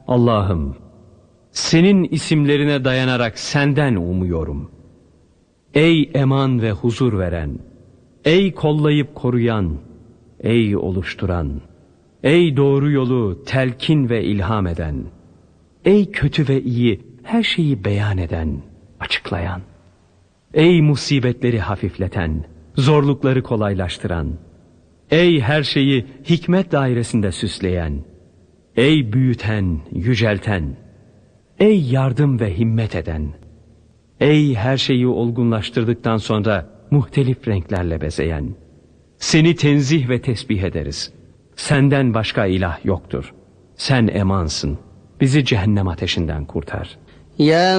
Allah'ım, senin isimlerine dayanarak senden umuyorum. Ey eman ve huzur veren, ey kollayıp koruyan, ey oluşturan, ey doğru yolu telkin ve ilham eden, ey kötü ve iyi her şeyi beyan eden, açıklayan, ey musibetleri hafifleten, zorlukları kolaylaştıran, ey her şeyi hikmet dairesinde süsleyen, ey büyüten, yücelten, ey yardım ve himmet eden, ey her şeyi olgunlaştırdıktan sonra muhtelif renklerle bezeyen, seni tenzih ve tesbih ederiz. Senden başka ilah yoktur. Sen emansın. Bizi cehennem ateşinden kurtar. Ya